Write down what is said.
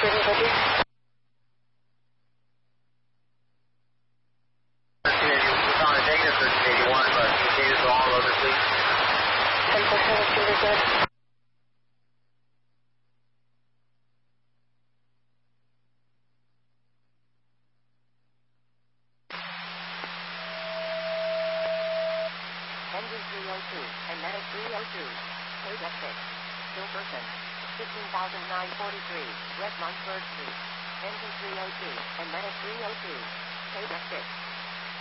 on a negative 1381, but indicators are all over, please. 10% is good. Engine 302, and Medic 302. KDEC 6. Still person. 15,943, West Montford Street. Engine 302, and Medic 302. KDEC 6.